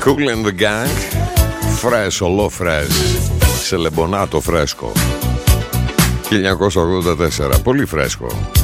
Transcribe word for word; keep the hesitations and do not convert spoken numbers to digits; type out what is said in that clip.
Kool and the Gang, Fresh, ολό fresh, σε λεμονάτο φρέσκο, χίλια εννιακόσια ογδόντα τέσσερα, πολύ φρέσκο.